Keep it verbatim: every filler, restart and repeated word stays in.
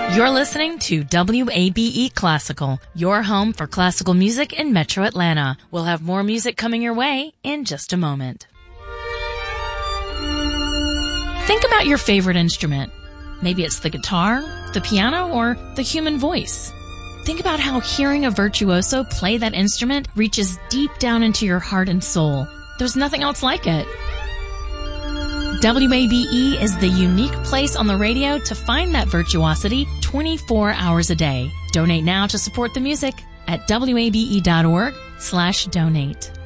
You're listening to W A B E Classical, your home for classical music in Metro Atlanta. We'll have more music coming your way in just a moment. Think about your favorite instrument. Maybe it's the guitar, the piano, or the human voice. Think about how hearing a virtuoso play that instrument reaches deep down into your heart and soul. There's nothing else like it. W A B E is the unique place on the radio to find that virtuosity twenty-four hours a day. Donate now to support the music at W A B E dot org slash donate.